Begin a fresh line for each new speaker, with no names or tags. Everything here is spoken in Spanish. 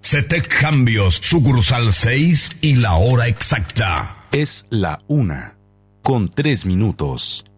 CETEC Cambios, sucursal 6 y la hora exacta.
Es la 1:03.